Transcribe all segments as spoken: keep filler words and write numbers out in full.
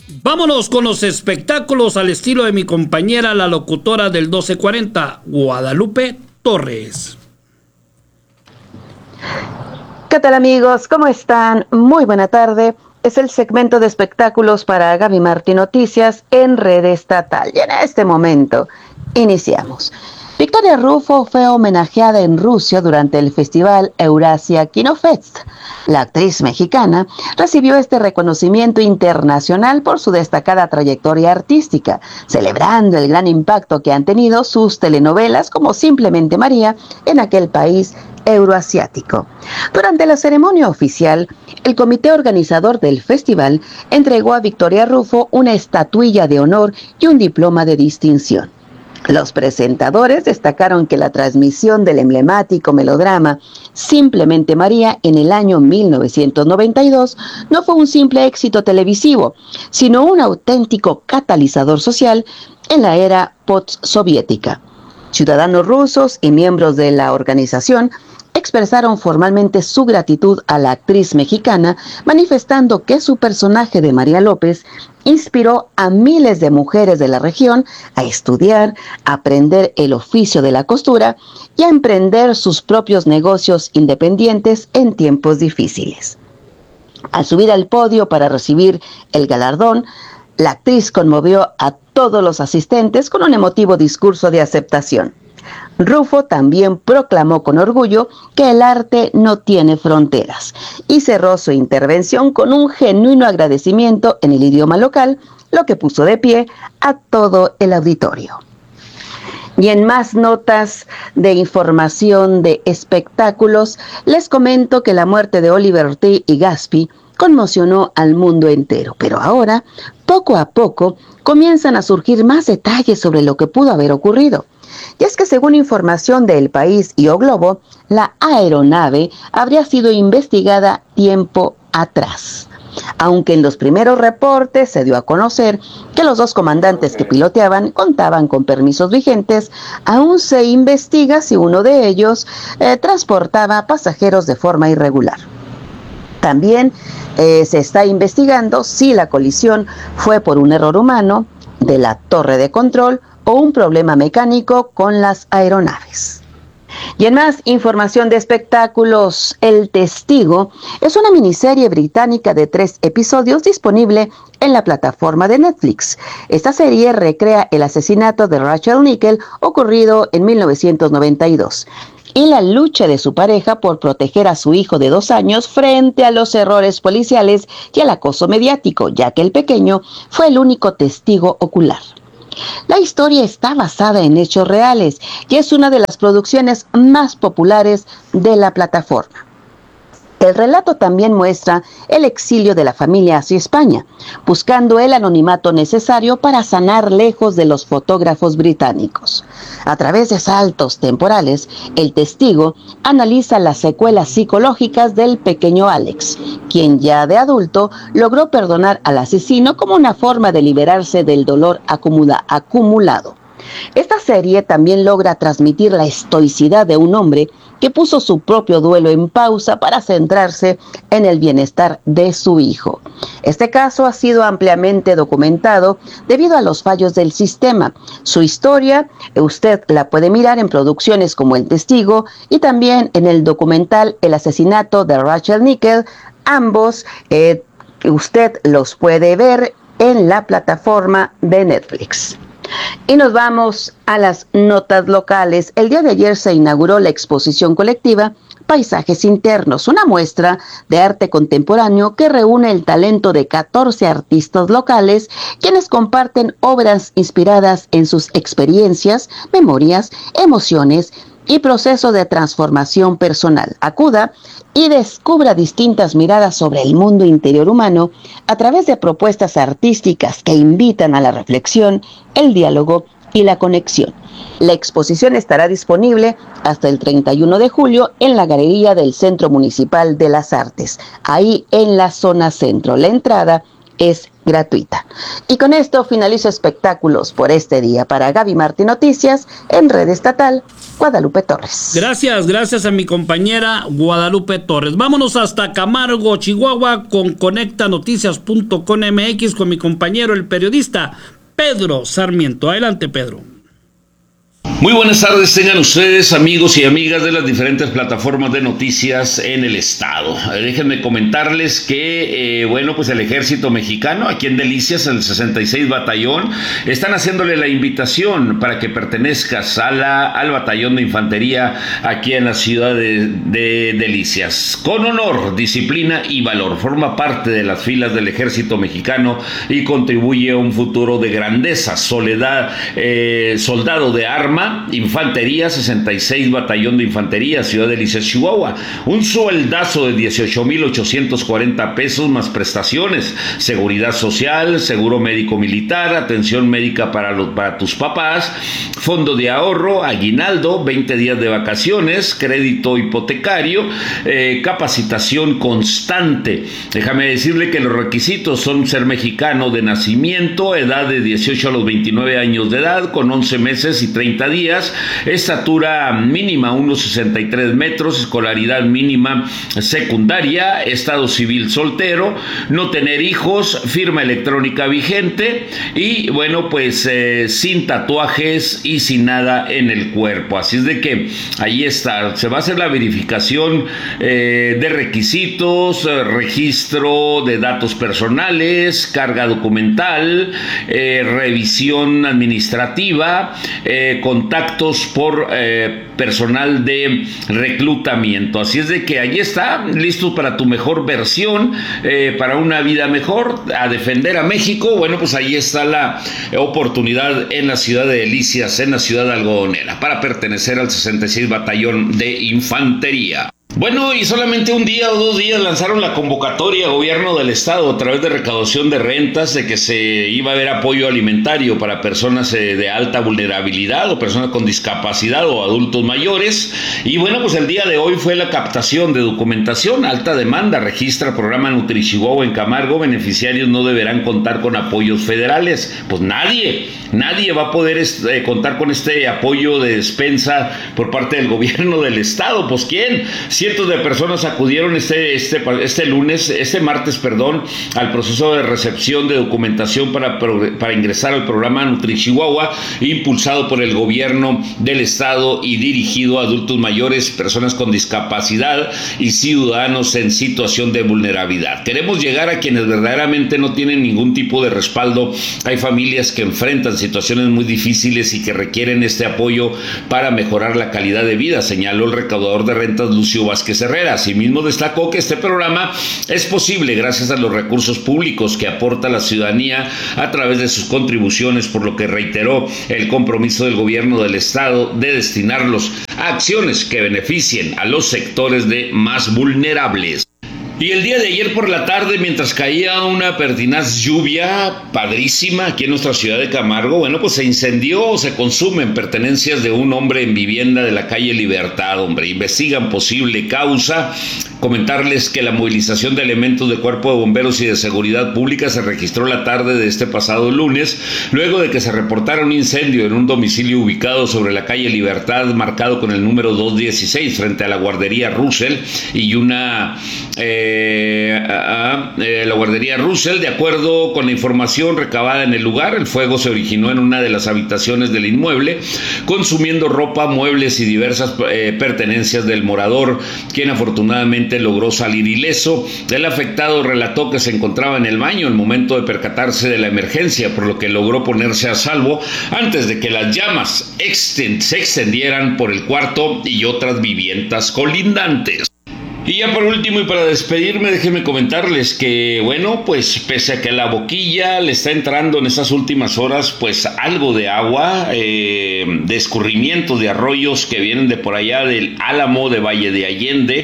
Vámonos con los espectáculos al estilo de mi compañera, la locutora del doce cuarenta, Guadalupe Torres. ¿Qué tal, amigos? ¿Cómo están? Muy buena tarde. Es el segmento de espectáculos para Gaby Martí Noticias en Red Estatal. Y en este momento iniciamos. Victoria Rufo fue homenajeada en Rusia durante el festival Eurasia Kino Fest. La actriz mexicana recibió este reconocimiento internacional por su destacada trayectoria artística, celebrando el gran impacto que han tenido sus telenovelas como Simplemente María en aquel país euroasiático. Durante la ceremonia oficial, el comité organizador del festival entregó a Victoria Rufo una estatuilla de honor y un diploma de distinción. Los presentadores destacaron que la transmisión del emblemático melodrama Simplemente María en el año mil novecientos noventa y dos no fue un simple éxito televisivo, sino un auténtico catalizador social en la era postsoviética. Ciudadanos rusos y miembros de la organización expresaron formalmente su gratitud a la actriz mexicana, manifestando que su personaje de María López inspiró a miles de mujeres de la región a estudiar, a aprender el oficio de la costura y a emprender sus propios negocios independientes en tiempos difíciles. Al subir al podio para recibir el galardón, la actriz conmovió a todos los asistentes con un emotivo discurso de aceptación. Rufo también proclamó con orgullo que el arte no tiene fronteras y cerró su intervención con un genuino agradecimiento en el idioma local, lo que puso de pie a todo el auditorio. Y en más notas de información de espectáculos, les comento que la muerte de Oliver Ortiz y Gaspi conmocionó al mundo entero, pero ahora, poco a poco, comienzan a surgir más detalles sobre lo que pudo haber ocurrido. Y es que según información de El País y O Globo, la aeronave habría sido investigada tiempo atrás. Aunque en los primeros reportes se dio a conocer que los dos comandantes que piloteaban contaban con permisos vigentes, aún se investiga si uno de ellos eh, transportaba pasajeros de forma irregular. También eh, se está investigando si la colisión fue por un error humano de la torre de control o un problema mecánico con las aeronaves. Y en más información de espectáculos, El Testigo es una miniserie británica de tres episodios disponible en la plataforma de Netflix. Esta serie recrea el asesinato de Rachel Nickel ocurrido en mil novecientos noventa y dos y la lucha de su pareja por proteger a su hijo de dos años frente a los errores policiales y al acoso mediático, ya que el pequeño fue el único testigo ocular. La historia está basada en hechos reales y es una de las producciones más populares de la plataforma. El relato también muestra el exilio de la familia hacia España, buscando el anonimato necesario para sanar lejos de los fotógrafos británicos. A través de saltos temporales, El Testigo analiza las secuelas psicológicas del pequeño Alex, quien ya de adulto logró perdonar al asesino como una forma de liberarse del dolor acumula- acumulado. Esta serie también logra transmitir la estoicidad de un hombre que puso su propio duelo en pausa para centrarse en el bienestar de su hijo. Este caso ha sido ampliamente documentado debido a los fallos del sistema. Su historia, usted la puede mirar en producciones como El Testigo y también en el documental El asesinato de Rachel Nickel. Ambos, eh, usted los puede ver en la plataforma de Netflix. Y nos vamos a las notas locales. El día de ayer se inauguró la exposición colectiva Paisajes Internos, una muestra de arte contemporáneo que reúne el talento de catorce artistas locales, quienes comparten obras inspiradas en sus experiencias, memorias, emociones y proceso de transformación personal. Acuda y descubra distintas miradas sobre el mundo interior humano a través de propuestas artísticas que invitan a la reflexión, el diálogo y la conexión. La exposición estará disponible hasta el treinta y uno de julio en la Galería del Centro Municipal de las Artes, ahí en la zona centro. La entrada es gratuita. Y con esto finalizo espectáculos por este día. Para Gaby Martín Noticias, en Red Estatal, Guadalupe Torres. Gracias, gracias a mi compañera Guadalupe Torres. Vámonos hasta Camargo, Chihuahua, con conecta noticias punto com M X con mi compañero, el periodista Pedro Sarmiento. Adelante, Pedro. Muy buenas tardes, tengan ustedes, amigos y amigas de las diferentes plataformas de noticias en el estado. Déjenme comentarles que, eh, bueno, pues el ejército mexicano, aquí en Delicias, el sesenta y seis Batallón, están haciéndole la invitación para que pertenezcas a la, al batallón de infantería aquí en la ciudad de, de Delicias. Con honor, disciplina y valor, forma parte de las filas del ejército mexicano y contribuye a un futuro de grandeza. Soledad, eh, soldado de arma, Infantería, sesenta y seis Batallón de Infantería, Ciudad de Delicias, Chihuahua. Un sueldazo de dieciocho mil ochocientos cuarenta pesos más prestaciones, seguridad social, seguro médico militar, atención médica para, los, para tus papás, fondo de ahorro, aguinaldo, veinte días de vacaciones, crédito hipotecario, eh, capacitación constante. Déjame decirle que los requisitos son ser mexicano de nacimiento, edad de dieciocho a los veintinueve años de edad, con once meses y treinta días, estatura mínima uno sesenta y tres metros, escolaridad mínima secundaria, estado civil soltero, no tener hijos, firma electrónica vigente y bueno, pues eh, sin tatuajes y sin nada en el cuerpo. Así es de que ahí está, se va a hacer la verificación eh, de requisitos, eh, registro de datos personales, carga documental, eh, revisión administrativa, eh, contactos por eh, personal de reclutamiento. Así es de que ahí está, listo para tu mejor versión, eh, para una vida mejor, a defender a México. Bueno, pues ahí está la oportunidad en la ciudad de Delicias, en la ciudad algodonera, para pertenecer al sesenta y seis Batallón de Infantería. Bueno, y solamente un día o dos días lanzaron la convocatoria a gobierno del estado a través de recaudación de rentas de que se iba a haber apoyo alimentario para personas eh, de alta vulnerabilidad o personas con discapacidad o adultos mayores. Y bueno, pues el día de hoy fue la captación de documentación, alta demanda, registra programa NutriChihuahua en Camargo, beneficiarios no deberán contar con apoyos federales. Pues nadie, nadie va a poder eh, contar con este apoyo de despensa por parte del gobierno del estado. Pues ¿quién? Cientos de personas acudieron este, este, este lunes, este martes, perdón, al proceso de recepción de documentación para, para ingresar al programa NutriChihuahua, impulsado por el gobierno del estado y dirigido a adultos mayores, personas con discapacidad y ciudadanos en situación de vulnerabilidad. Queremos llegar a quienes verdaderamente no tienen ningún tipo de respaldo. Hay familias que enfrentan situaciones muy difíciles y que requieren este apoyo para mejorar la calidad de vida, señaló el recaudador de rentas Lucio Vázquez Herrera. Asimismo destacó que este programa es posible gracias a los recursos públicos que aporta la ciudadanía a través de sus contribuciones, por lo que reiteró el compromiso del gobierno del estado de destinarlos a acciones que beneficien a los sectores de más vulnerables. Y el día de ayer por la tarde, mientras caía una pertinaz lluvia padrísima aquí en nuestra ciudad de Camargo, bueno, pues se incendió o se consumen pertenencias de un hombre en vivienda de la calle Libertad, hombre. Investigan posible causa. Comentarles que la movilización de elementos del Cuerpo de Bomberos y de Seguridad Pública se registró la tarde de este pasado lunes, luego de que se reportara un incendio en un domicilio ubicado sobre la calle Libertad, marcado con el número doscientos dieciséis, frente a la guardería Russell y una... Eh, Eh, a, eh, la guardería Russell. De acuerdo con la información recabada en el lugar, el fuego se originó en una de las habitaciones del inmueble, consumiendo ropa, muebles y diversas eh, pertenencias del morador, quien afortunadamente logró salir ileso. El afectado relató que se encontraba en el baño al momento de percatarse de la emergencia, por lo que logró ponerse a salvo antes de que las llamas extend- se extendieran por el cuarto y otras viviendas colindantes. Y ya por último y para despedirme, déjenme comentarles que, bueno, pues pese a que la Boquilla le está entrando en estas últimas horas, pues algo de agua, eh, de escurrimientos de arroyos que vienen de por allá del Álamo, de Valle de Allende,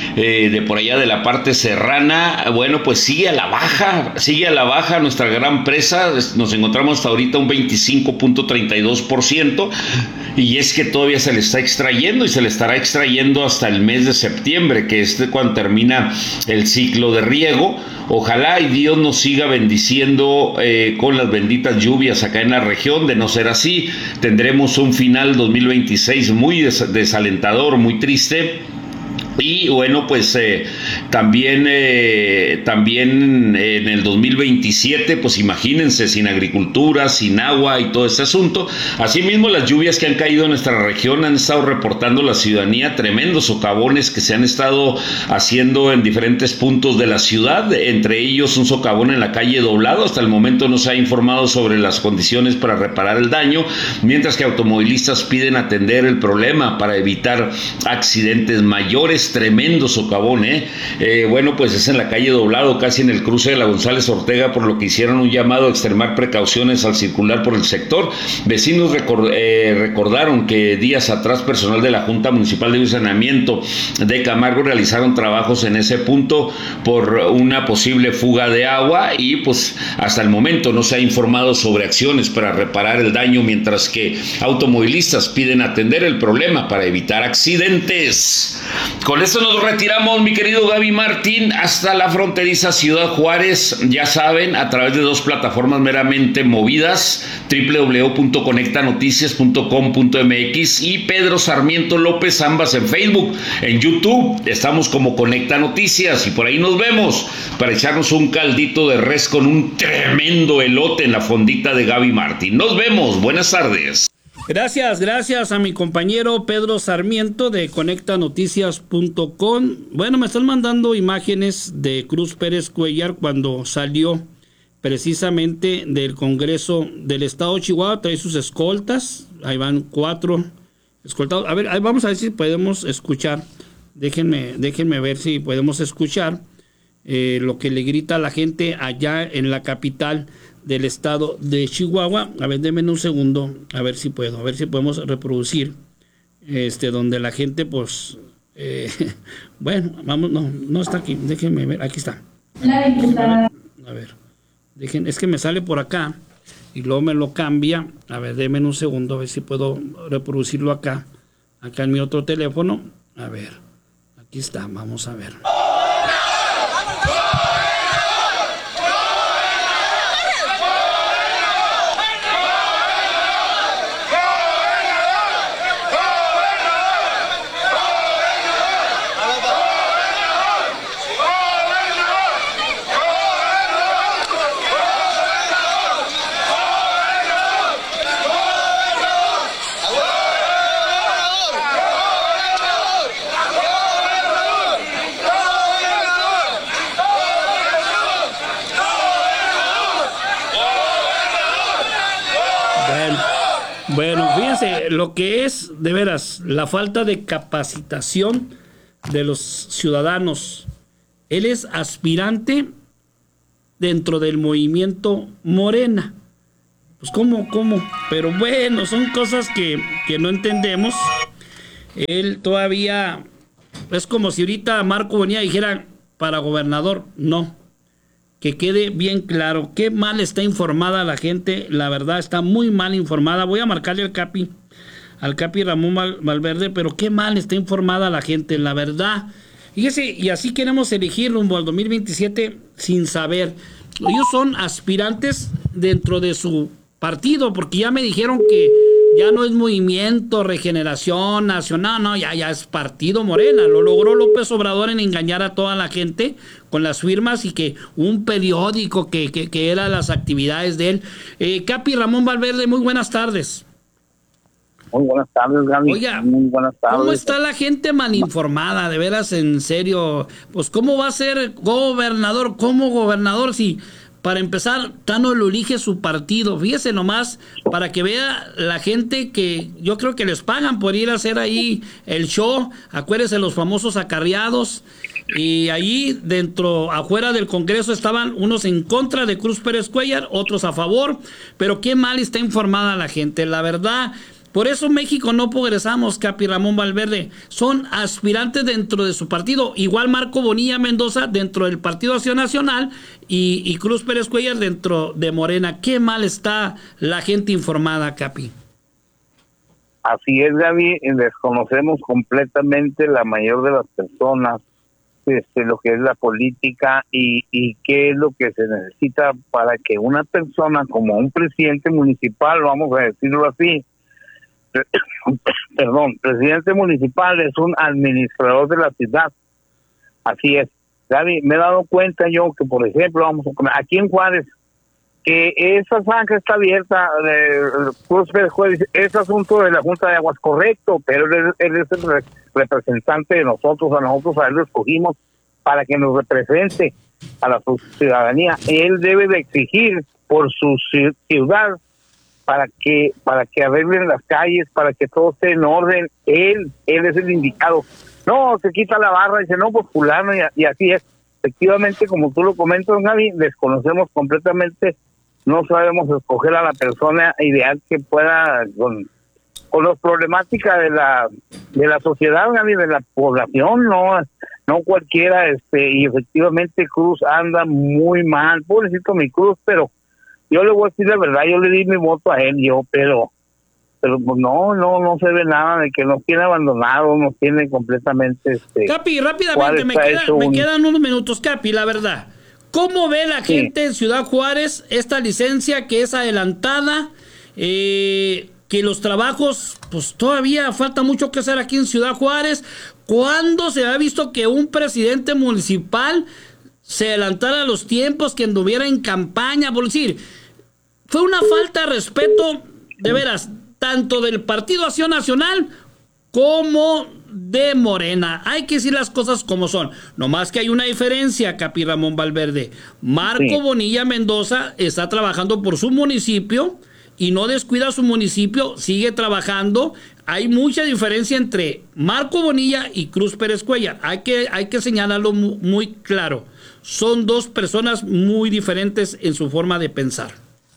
eh, de por allá de la parte serrana, bueno, pues sigue a la baja, sigue a la baja nuestra gran presa, nos encontramos hasta ahorita un veinticinco punto treinta y dos por ciento, y es que todavía se le está extrayendo y se le estará extrayendo hasta el mes de septiembre, que es cuando termina el ciclo de riego. Ojalá y Dios nos siga bendiciendo eh, con las benditas lluvias acá en la región. De no ser así, tendremos un final dos mil veintiséis muy des- desalentador, muy triste. Y bueno, pues eh, también, eh, también en el dos mil veintisiete, pues imagínense, sin agricultura, sin agua y todo ese asunto. Asimismo, las lluvias que han caído en nuestra región han estado reportando la ciudadanía tremendos socavones que se han estado haciendo en diferentes puntos de la ciudad, entre ellos un socavón en la calle Doblado. Hasta el momento no se ha informado sobre las condiciones para reparar el daño, mientras que automovilistas piden atender el problema para evitar accidentes mayores. Tremendo socavón, ¿eh? ¿eh? Bueno, pues es en la calle Doblado, casi en el cruce de la González Ortega, por lo que hicieron un llamado a extremar precauciones al circular por el sector. Vecinos record, eh, recordaron que días atrás personal de la Junta Municipal de Saneamiento de Camargo realizaron trabajos en ese punto por una posible fuga de agua, y pues hasta el momento no se ha informado sobre acciones para reparar el daño, mientras que automovilistas piden atender el problema para evitar accidentes. Con esto nos retiramos, mi querido Gaby Martín, hasta la fronteriza Ciudad Juárez. Ya saben, a través de dos plataformas meramente movidas, doble u doble u doble u punto conecta noticias punto com punto m x y Pedro Sarmiento López, ambas en Facebook. En YouTube estamos como Conecta Noticias, y por ahí nos vemos para echarnos un caldito de res con un tremendo elote en la fondita de Gaby Martín. Nos vemos, buenas tardes. Gracias, gracias a mi compañero Pedro Sarmiento de conecta noticias punto com. Bueno, me están mandando imágenes de Cruz Pérez Cuellar cuando salió precisamente del Congreso del Estado de Chihuahua. Trae sus escoltas, ahí van cuatro escoltados. A ver, ahí vamos a ver si podemos escuchar. Déjenme, déjenme ver si podemos escuchar eh, lo que le grita a la gente allá en la capital del estado de Chihuahua. A ver, denme un segundo, a ver si puedo, a ver si podemos reproducir este donde la gente, pues, eh, bueno, vamos, no, no está aquí, déjenme ver, aquí está. La diputada. A ver, dejen, es que me sale por acá y luego me lo cambia. A ver, denme un segundo, a ver si puedo reproducirlo acá, acá en mi otro teléfono. A ver, aquí está, vamos a ver. Bueno, fíjense lo que es, de veras, la falta de capacitación de los ciudadanos. Él es aspirante dentro del movimiento Morena. Pues cómo, cómo, pero bueno, son cosas que, que no entendemos. Él todavía, es como si ahorita Marco Bonilla dijera para gobernador. No, que quede bien claro, qué mal está informada la gente, la verdad está muy mal informada. Voy a marcarle al Capi, al Capi Ramón Val, Valverde, pero qué mal está informada la gente, la verdad. Fíjese, y así queremos elegir rumbo al dos mil veintisiete sin saber. Ellos son aspirantes dentro de su partido, porque ya me dijeron que ya no es Movimiento Regeneración Nacional, no, ya, ya es Partido Morena. Lo logró López Obrador en engañar a toda la gente con las firmas y que un periódico que, que, que era las actividades de él. Eh, Capi Ramón Valverde, muy buenas tardes. Muy buenas tardes, Gaby. Oiga, muy buenas tardes. ¿Cómo está la gente mal informada? De veras, en serio. Pues, ¿cómo va a ser gobernador? ¿Cómo gobernador si... Para empezar, Tano lo elige su partido? Fíjese nomás, para que vea la gente que yo creo que les pagan por ir a hacer ahí el show. Acuérdense los famosos acarreados. Y ahí dentro, afuera del Congreso estaban unos en contra de Cruz Pérez Cuellar, otros a favor. Pero qué mal está informada la gente. La verdad, Por eso México no progresamos, Capi Ramón Valverde. Son aspirantes dentro de su partido. Igual Marco Bonilla Mendoza dentro del Partido Acción Nacional y, y Cruz Pérez Cuellar dentro de Morena. Qué mal está la gente informada, Capi. Así es, Gaby. Desconocemos completamente la mayor de las personas este, lo que es la política y, y qué es lo que se necesita para que una persona como un presidente municipal, vamos a decirlo así, perdón, presidente municipal es un administrador de la ciudad. Así es, Gaby, me he dado cuenta yo que, por ejemplo, vamos a poner aquí en Juárez, que esa zanja está abierta, eh, es asunto de la Junta de Aguas, correcto, pero él, él es el re, representante de nosotros, a nosotros a él lo escogimos para que nos represente a la ciudadanía. Él debe de exigir por su ciudad para que para que arreglen las calles, para que todo esté en orden. Él él es el indicado. No, se quita la barra y dice, no, pues fulano, y, y así es. Efectivamente, como tú lo comentas, Gaby, desconocemos completamente, no sabemos escoger a la persona ideal que pueda con, con las problemáticas de la de la sociedad, Gaby, de la población, no no cualquiera, este y efectivamente Cruz anda muy mal, pobrecito mi Cruz, pero yo le voy a decir la verdad, yo le di mi voto a él, yo, pero pero pues no, no, no se ve nada de que nos tiene abandonado, nos tiene completamente... este Capi, rápidamente, me, queda, me un... quedan unos minutos, Capi, la verdad. ¿Cómo ve la gente sí. en Ciudad Juárez esta licencia que es adelantada? Eh, que los trabajos, pues todavía falta mucho que hacer aquí en Ciudad Juárez. ¿Cuándo se ha visto que un presidente municipal se adelantara a los tiempos, que anduviera en campaña? Por decir, fue una falta de respeto, de veras, tanto del Partido Acción Nacional como de Morena. Hay que decir las cosas como son. Nomás que hay una diferencia, Capi Ramón Valverde. Marco sí. Bonilla Mendoza está trabajando por su municipio y no descuida su municipio, sigue trabajando. Hay mucha diferencia entre Marco Bonilla y Cruz Pérez Cuellar. Hay que, hay que señalarlo muy, muy claro. Son dos personas muy diferentes en su forma de pensar.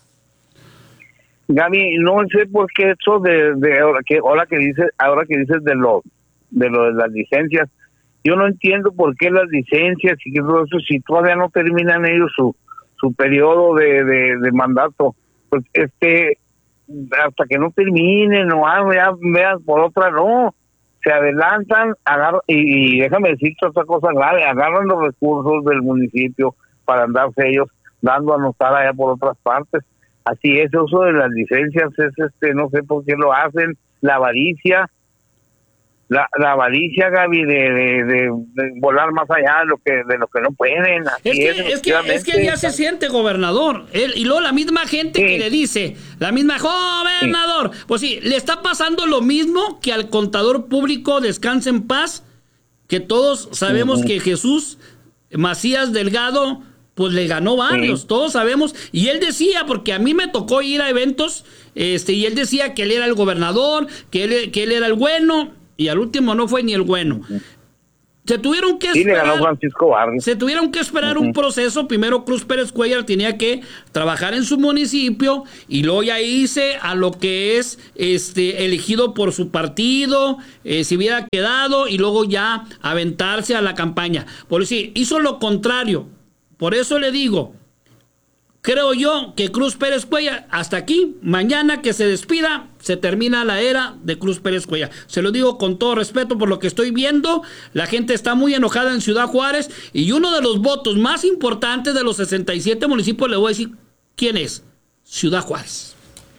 Gaby, no sé por qué eso de, de ahora que ahora que dices ahora que dices de lo de lo de las licencias, yo no entiendo por qué las licencias y que todo eso, si todavía no terminan ellos su su periodo de, de, de mandato, pues este hasta que no terminen o algo, ya vean por otra, no, se adelantan, agarran, y, y déjame decirte otra cosa grave, agarran los recursos del municipio para andarse ellos dando a notar allá por otras partes. Así es, el uso de las licencias es, este, no sé por qué lo hacen, la avaricia, la, la avaricia, Gaby, de, de, de, de volar más allá de lo que de lo que no pueden. Así es, que, es, es, que, es que ya se siente gobernador, él, y luego la misma gente sí. que le dice, la misma, gobernador, sí. pues sí, le está pasando lo mismo que al contador público, descanse en paz, que todos sabemos uh-huh. que Jesús Macías Delgado pues le ganó varios, sí. todos sabemos, y él decía, porque a mí me tocó ir a eventos, este, y él decía que él era el gobernador, que él, que él era el bueno, y al último no fue ni el bueno. Se tuvieron que sí, esperar, le ganó Francisco Vargas. Se tuvieron que esperar uh-huh. un proceso. Primero Cruz Pérez Cuellar tenía que trabajar en su municipio y luego ya hice a lo que es este elegido por su partido, eh, si hubiera quedado, y luego ya aventarse a la campaña. Por decir, hizo lo contrario. Por eso le digo, creo yo que Cruz Pérez Cuellar, hasta aquí, mañana que se despida, se termina la era de Cruz Pérez Cuellar. Se lo digo con todo respeto por lo que estoy viendo. La gente está muy enojada en Ciudad Juárez y uno de los votos más importantes de los sesenta y siete municipios, le voy a decir quién es. Ciudad Juárez.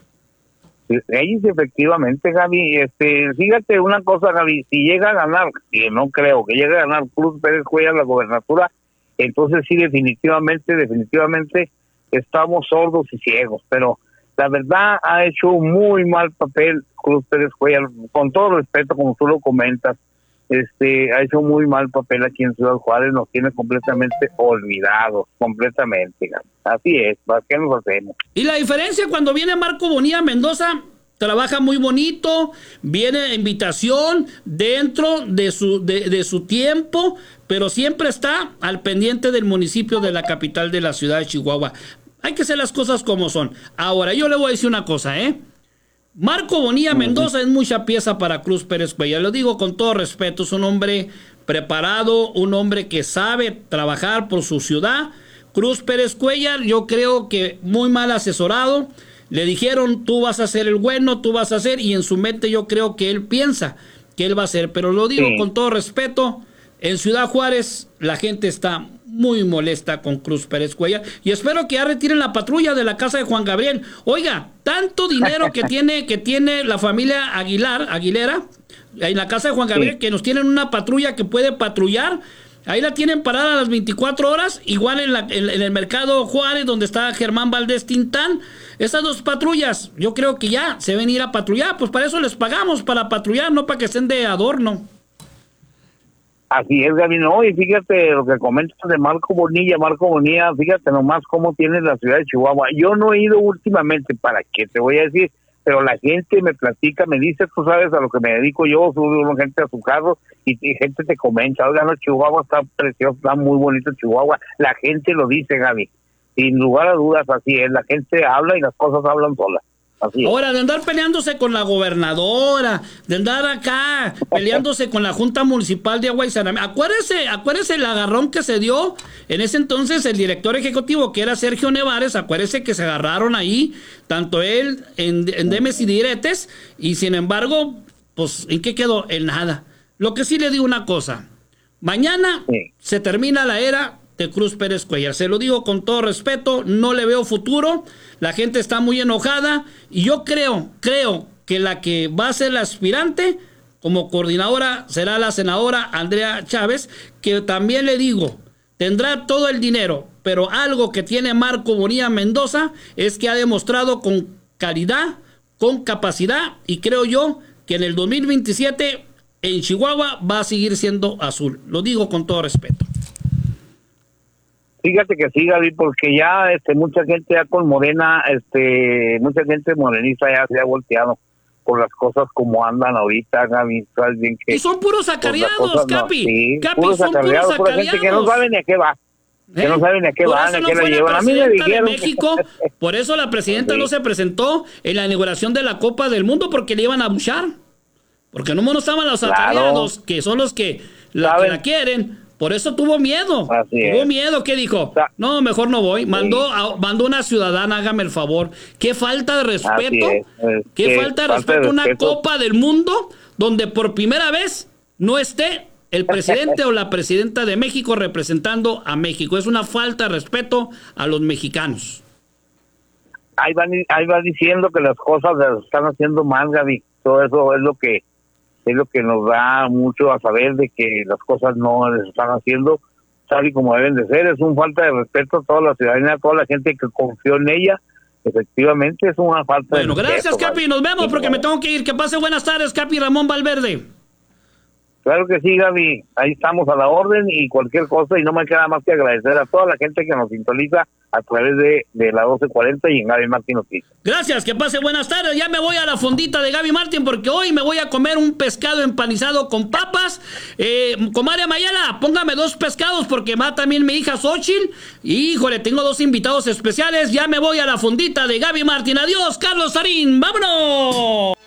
Ellos efectivamente, Gaby, este, fíjate una cosa, Gaby, si llega a ganar, que no creo que llegue a ganar Cruz Pérez Cuellar la gobernatura, entonces sí, definitivamente, definitivamente estamos sordos y ciegos, pero la verdad ha hecho muy mal papel Cruz Pérez Cuellar, con todo respeto, como tú lo comentas, este, ha hecho muy mal papel aquí en Ciudad Juárez, nos tiene completamente olvidados, completamente, así es, ¿para qué nos hacemos? Y la diferencia cuando viene Marco Bonilla Mendoza, trabaja muy bonito, viene invitación dentro de su de, de su tiempo, pero siempre está al pendiente del municipio de la capital de la ciudad de Chihuahua. Hay que hacer las cosas como son. Ahora, yo le voy a decir una cosa, ¿eh? Marco Bonilla Mendoza es mucha pieza para Cruz Pérez Cuellar. Lo digo con todo respeto, es un hombre preparado, un hombre que sabe trabajar por su ciudad. Cruz Pérez Cuellar, yo creo que muy mal asesorado. Le dijeron, tú vas a ser el bueno, tú vas a ser, y en su mente yo creo que él piensa que él va a ser. Pero lo digo sí. con todo respeto, en Ciudad Juárez la gente está muy molesta con Cruz Pérez Cuellar, y espero que ya retiren la patrulla de la casa de Juan Gabriel. Oiga, tanto dinero que tiene que tiene la familia Aguilar, Aguilera, en la casa de Juan Gabriel, sí. que nos tienen una patrulla que puede patrullar. Ahí la tienen parada a las veinticuatro horas, igual en, la, en, en el mercado Juárez, donde está Germán Valdés Tintán. Esas dos patrullas, yo creo que ya se ven a ir a patrullar, pues para eso les pagamos, para patrullar, no para que estén de adorno. Así es, Gaby, no, y fíjate lo que comentas de Marco Bonilla, Marco Bonilla, fíjate nomás cómo tiene la ciudad de Chihuahua. Yo no he ido últimamente, ¿para qué te voy a decir? Pero la gente me platica, me dice, tú sabes a lo que me dedico yo, subo gente a su carro y, y gente te comenta, oiga, no, Chihuahua está precioso, está muy bonito Chihuahua. La gente lo dice, Gaby, sin lugar a dudas, así es, la gente habla y las cosas hablan solas. Ahora, de andar peleándose con la gobernadora, de andar acá peleándose con la Junta Municipal de Agua y Saneamiento. Acuérdese, acuérdese el agarrón que se dio en ese entonces el director ejecutivo, que era Sergio Nevares. Acuérdese que se agarraron ahí, tanto él en, en dimes y diretes, y sin embargo, pues, ¿en qué quedó? En nada. Lo que sí le digo una cosa, mañana sí. se termina la era de Cruz Pérez Cuellar. Se lo digo con todo respeto, no le veo futuro, la gente está muy enojada, y yo creo, creo que la que va a ser la aspirante como coordinadora será la senadora Andrea Chávez, que también le digo, tendrá todo el dinero, pero algo que tiene Marco Bonilla Mendoza es que ha demostrado con calidad, con capacidad, y creo yo que en el dos mil veintisiete en Chihuahua va a seguir siendo azul. Lo digo con todo respeto. Fíjate que sí, Gaby, porque ya este mucha gente ya con Morena, este mucha gente morenista ya se ha volteado por las cosas como andan ahorita, Gaby. ¿Sabes bien que y son puros acarreados, Capi. No, sí, Capi, puros son acarreados, puros pura acarreados. gente que no sabe ni a qué va. ¿Eh? Que no sabe ni a qué por va, ni a no qué la llevan. A mí me dijeron. De México, que... Por eso la presidenta sí. no se presentó en la inauguración de la Copa del Mundo, porque le iban a buchar. Porque no no estaban los claro. acarreados, que son los que la, que la quieren. Por eso tuvo miedo. Así tuvo es. miedo. ¿Qué dijo? No, mejor no voy. Mandó a, mandó una ciudadana, hágame el favor. Qué falta de respeto. Es. Es Qué que falta de falta respeto. De una respeto. Copa del Mundo donde por primera vez no esté el presidente o la presidenta de México representando a México. Es una falta de respeto a los mexicanos. Ahí va, ahí va diciendo que las cosas las están haciendo mal, Gaby. Todo eso es lo que es lo que nos da mucho a saber de que las cosas no les están haciendo tal y como deben de ser. Es una falta de respeto a toda la ciudadanía, a toda la gente que confió en ella. Efectivamente es una falta bueno, de respeto. Bueno, gracias, Capi, ¿vale? Nos vemos porque me tengo que ir. Que pase buenas tardes, Capi Ramón Valverde. Claro que sí, Gaby, ahí estamos a la orden y cualquier cosa, y no me queda más que agradecer a toda la gente que nos sintoniza a través de, de la doce cuarenta y en Gaby Martín Noticias. Gracias, que pase buenas tardes. Ya me voy a la fondita de Gaby Martín porque hoy me voy a comer un pescado empanizado con papas. Eh, comadre Mayala, póngame dos pescados porque va también mi hija Xochitl. Y híjole, tengo dos invitados especiales. Ya me voy a la fondita de Gaby Martín. Adiós, Carlos Sarín. ¡Vámonos!